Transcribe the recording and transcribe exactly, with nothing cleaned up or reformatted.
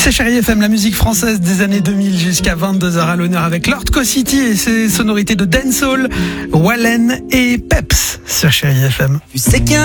C'est Chérie F M, la musique française des années deux mille jusqu'à vingt-deux heures à l'honneur avec Lord Co-City et ses sonorités de dancehall, Wallen et Peps sur Chérie F M. Tu sais qu'un